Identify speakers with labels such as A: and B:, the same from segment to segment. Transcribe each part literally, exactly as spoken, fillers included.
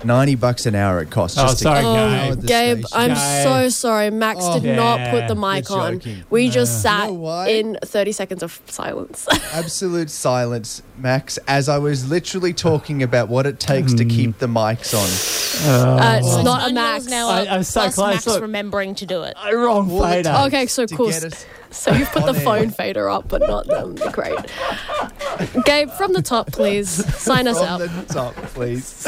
A: ninety bucks an hour it costs.
B: Oh,
A: just
B: sorry,
A: to
B: Gabe.
A: oh, the
C: Gabe,
A: station.
C: I'm
B: Gabe.
C: so sorry. Max
A: Oh,
C: did not
B: yeah.
C: put the mic
A: You're
C: on.
A: joking.
C: We just sat
A: You know why?
C: in thirty seconds of silence.
A: Absolute silence, Max, as I was literally talking about what it takes to keep the mics on.
C: Uh, it's
B: Oh.
C: not a
D: On
C: Max.
D: yours now.
B: I- I'm so
D: plus
B: close,
D: Max
B: look.
D: remembering to do it.
B: Oh, wrong
A: All it
B: fader.
A: takes
C: Okay, so
A: to
C: cool.
A: get us
C: So you've put the
A: on air.
C: phone fader up, but not them. Great. Gabe, from the top, please. Sign us
A: From
C: out.
A: the top, please.
C: See,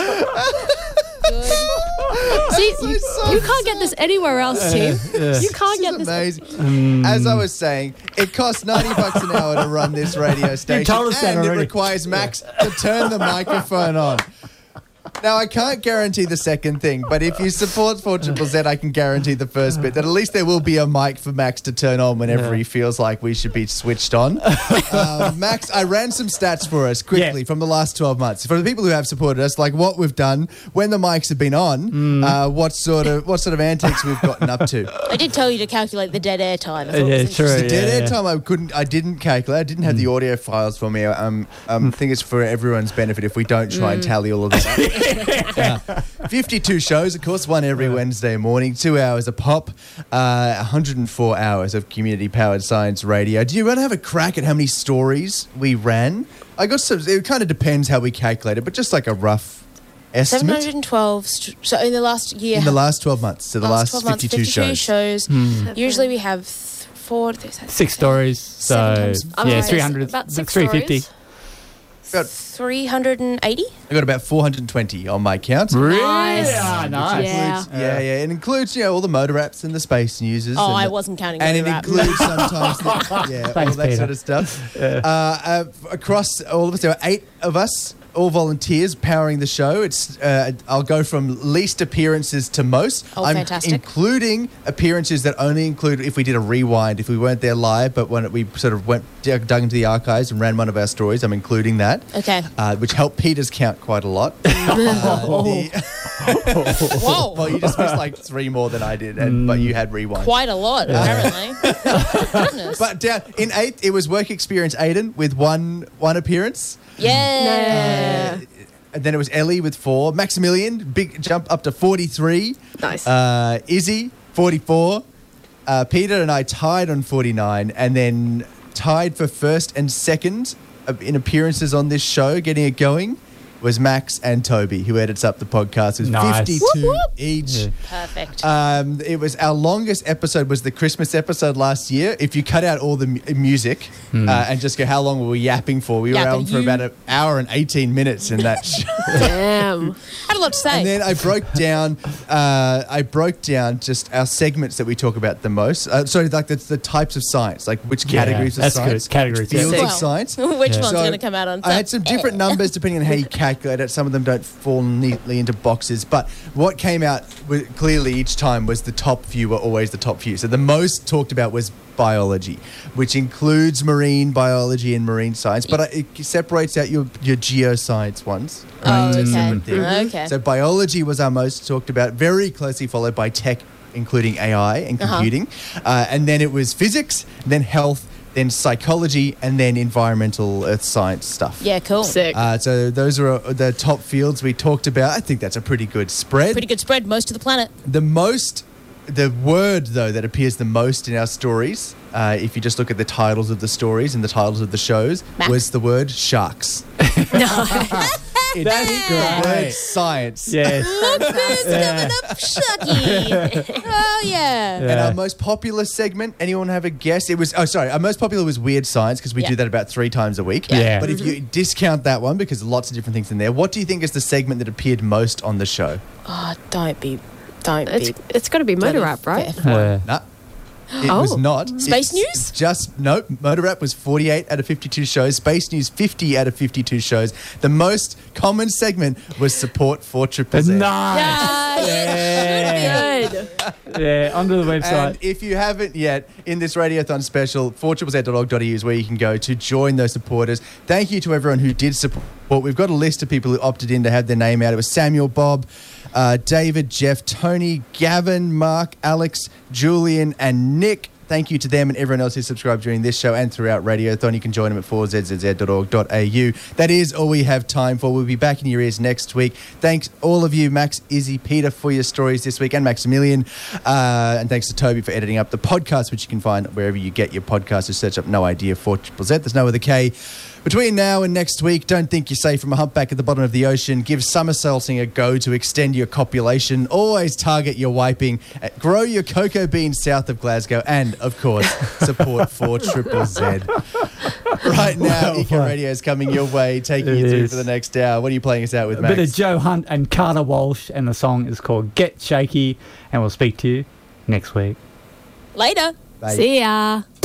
A: so
C: you,
A: soft.
C: you can't get this anywhere else, team. You can't
A: This
C: get
A: is
C: this.
A: amazing. As I was saying, it costs ninety bucks an hour to run this radio station,
B: told us that
A: and it
B: already.
A: requires Max to turn the microphone on. Now, I can't guarantee the second thing, but if you support four Triple Z, I can guarantee the first bit, that at least there will be a mic for Max to turn on whenever
B: Yeah.
A: he feels like we should be switched on. uh, Max, I ran some stats for us quickly
B: Yeah.
A: from the last twelve months. For the people who have supported us, like what we've done, when the mics have been on,
B: Mm.
A: uh, what sort of what sort of antics we've gotten up to.
D: I did tell you to calculate the dead air time. I thought it
B: Yeah,
D: was
B: true.
D: interesting.
A: The dead
B: Yeah.
A: air time I couldn't, I didn't calculate. I didn't have the audio files for me. Um, um, I think it's for everyone's benefit if we don't try and tally all of that up. Uh, fifty-two shows, of course, one every Wednesday morning, two hours a pop, uh, one hundred four hours of community-powered science radio. Do you want to have a crack at how many stories we ran? I got some. It kind of depends how we calculate it, but just like a rough
D: seven
A: estimate.
D: hundred twelve. St- so in the last year,
A: In the last twelve months, so the last,
D: twelve months,
A: fifty-two, shows.
D: Usually we have th- four,
B: Six stories. So,
D: Seven times five.
B: yeah,
D: Okay,
B: three hundred.
C: about six
B: three fifty.
C: stories.
A: About,
D: three hundred eighty.
A: I got about four hundred twenty on my count.
B: Really?
C: Nice.
B: Ah, nice.
C: Yeah.
A: Yeah, yeah. It includes, you know, all the motor apps and the space newses.
D: Oh,
A: and
D: I
A: the-
D: wasn't counting
A: And it
D: motor app.
A: includes sometimes, the, yeah, all
B: Thanks,
A: that
B: Peter.
A: sort of stuff. Uh, uh, across all of us, there are eight of us, all volunteers powering the show. It's uh, I'll go from least appearances to most.
D: Oh,
A: I'm
D: fantastic.
A: including appearances that only include if we did a rewind, if we weren't there live, but when we sort of went dug dug into the archives and ran one of our stories, I'm including that.
D: Okay.
A: Uh, which helped Peter's count quite a lot. Uh, the-
D: Whoa.
A: well, you just missed like three more than I did, and but you had rewind.
D: Quite a lot, apparently. Goodness.
A: But down in eighth, it was work experience Aiden with one one appearance.
D: yeah.
A: Uh, and then it was Ellie with four. Maximilian, big jump up to forty-three.
C: Nice.
A: Uh, Izzy, forty-four. Uh, Peter and I tied on forty-nine, and then tied for first and second uh, in appearances on this show, getting it going, was Max and Toby, who edits up the podcast. It was
B: Nice.
A: fifty-two
D: Whoop, whoop.
A: each.
B: Yeah.
D: Perfect.
A: Um, it was our longest episode was the Christmas episode last year. If you cut out all the mu- music uh, and just go, how long were we yapping for? We were
D: Yapping
A: on for
D: you.
A: about an hour and eighteen minutes in that show.
C: Damn.
D: Had a lot to say.
A: And then I broke down, uh, I broke down just our segments that we talk about the most. Uh, sorry, like the, the types of science, like which
B: Yeah,
A: categories of
B: that's
A: science,
B: good. Categories,
A: which fields
B: yeah.
A: of
D: Well,
A: science.
D: Which
B: Yeah.
D: one's
A: So
D: going to come out on top?
A: I had some different numbers depending on how you calculate it. Some of them don't fall neatly into boxes. But what came out wi- clearly each time was the top few were always the top few. So the most talked about was biology, which includes marine biology and marine science, but it separates out your, your geoscience ones.
D: Oh,
A: It's a
D: okay.
A: separate thing.
D: Okay.
A: So biology was our most talked about, very closely followed by tech, including A I and
D: Uh-huh.
A: computing. Uh, and then it was physics, then health, then psychology, and then environmental earth science stuff.
D: Yeah, cool.
C: Sick.
A: Uh, so those are uh, the top fields we talked about. I think that's a pretty good spread.
D: Pretty good spread, most of the planet.
A: The most, the word though that appears the most in our stories, uh, if you just look at the titles of the stories and the titles of the shows,
D: Max?
A: was the word sharks. It's
B: That's
A: the
B: great.
A: word science.
B: Yes.
D: Look who's
B: Yeah.
D: coming up, Shucky. Oh, yeah.
A: And
B: Yeah.
A: our most popular segment, anyone have a guess? It was, oh, sorry, our most popular was Weird Science because we
D: Yeah.
A: do that about three times a week.
B: Yeah.
A: But if you discount that one, because lots of different things in there, what do you think is the segment that appeared most on the show?
D: Oh, don't be, don't
C: It's,
D: be.
C: it's got to be motor
D: bloody
C: rap, right?
D: fair.
B: Yeah.
A: Nah. It
C: Oh.
A: was not.
D: Space
A: It's
D: News?
A: Just, nope. Motor Rap was forty-eight out of fifty-two shows. Space News, fifty out of fifty-two shows. The most common segment was support for Triple Z.
B: Nice. Yeah.
C: Good.
B: Yeah, onto the
A: And
B: website.
A: if you haven't yet, in this Radiothon special, four Z Z dot org dot e u is where you can go to join those supporters. Thank you to everyone who did support. We've got a list of people who opted in to have their name out. It was Samuel, Bob, uh, David, Jeff, Tony, Gavin, Mark, Alex, Julian, and Nick. thank you to them and everyone else who subscribed during this show and throughout Radiothon. You can join them at four z z z dot org dot a u. That is all we have time for. We'll be back in your ears next week. Thanks all of you, Max, Izzy, Peter, for your stories this week, and Maximilian. Uh, and thanks to Toby for editing up the podcast, which you can find wherever you get your podcast. Just search up No Idea four Z Z. There's no other K. Between now and next week, don't think you're safe from a humpback at the bottom of the ocean. Give somersaulting a go to extend your copulation. Always target your wiping. Uh, Grow your cocoa beans south of Glasgow. And, of course, support four Z Z Z. Right now,
B: Well
A: Eco
B: played.
A: Radio is coming your way, taking
B: It
A: you through
B: is.
A: for the next hour. What are you playing us out with,
B: A
A: Max?
B: bit of Joe Hunt and Carter Walsh, and the song is called Get Shaky, and we'll speak to you next week.
D: Later.
A: Bye.
C: See ya.